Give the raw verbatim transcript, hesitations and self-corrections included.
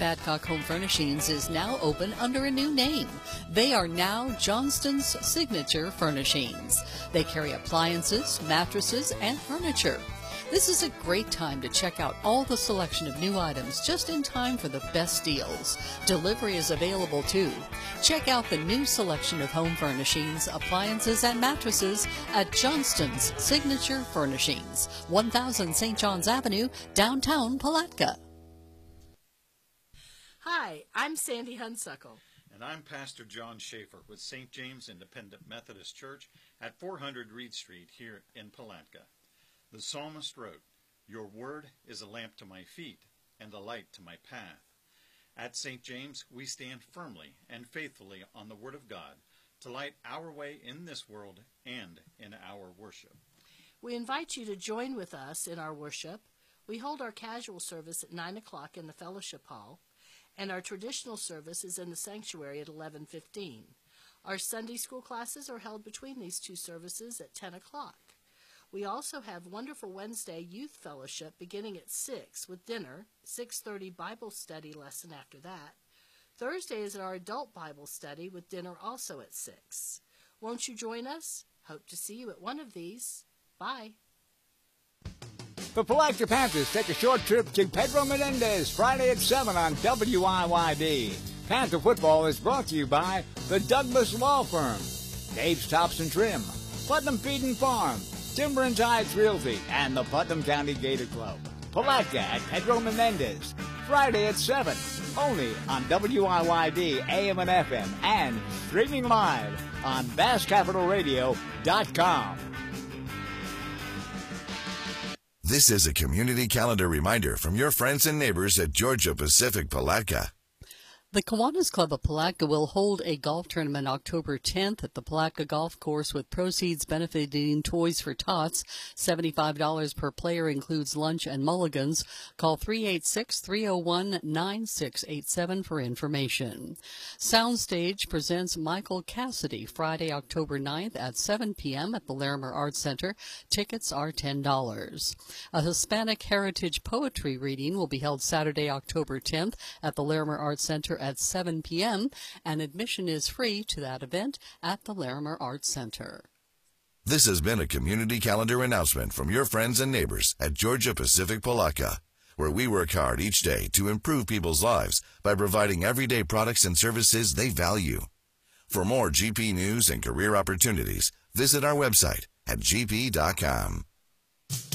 Badcock Home Furnishings is now open under a new name. They are now Johnston's Signature Furnishings. They carry appliances, mattresses, and furniture. This is a great time to check out all the selection of new items just in time for the best deals. Delivery is available too. Check out the new selection of home furnishings, appliances, and mattresses at Johnston's Signature Furnishings, one thousand Saint John's Avenue, downtown Palatka. Hi, I'm Sandy Hunsuckle. And I'm Pastor John Schaefer with Saint James Independent Methodist Church at four hundred Reed Street here in Palatka. The psalmist wrote, "Your word is a lamp to my feet and a light to my path." At Saint James, we stand firmly and faithfully on the Word of God to light our way in this world and in our worship. We invite you to join with us in our worship. We hold our casual service at nine o'clock in the Fellowship Hall, and our traditional service is in the sanctuary at eleven fifteen. Our Sunday school classes are held between these two services at ten o'clock. We also have wonderful Wednesday youth fellowship beginning at six with dinner, six thirty Bible study lesson after that. Thursday is our adult Bible study with dinner also at six. Won't you join us? Hope to see you at one of these. Bye. The Palatka Panthers take a short trip to Pedro Menendez Friday at seven on W I Y D. Panther football is brought to you by the Douglas Law Firm, Dave's Tops and Trim, Putnam Feed and Farm, Timber and Tides Realty, and the Putnam County Gator Club. Palatka at Pedro Menendez, Friday at seven, only on W I Y D A M and F M, and streaming live on Bass Capital Radio dot com. This is a community calendar reminder from your friends and neighbors at Georgia Pacific Palatka. The Kiwanis Club of Palatka will hold a golf tournament October tenth at the Palatka Golf Course with proceeds benefiting Toys for Tots. seventy-five dollars per player includes lunch and mulligans. Call three eight six, three oh one, nine six eight seven for information. Soundstage presents Michael Cassidy Friday, October ninth at seven p.m. at the Larimer Arts Center. Tickets are ten dollars. A Hispanic Heritage Poetry reading will be held Saturday, October tenth at the Larimer Arts Center at seven p.m., and admission is free to that event at the Larimer Arts Center. This has been a community calendar announcement from your friends and neighbors at Georgia Pacific Palatka, where we work hard each day to improve people's lives by providing everyday products and services they value. For more G P news and career opportunities, visit our website at G P dot com.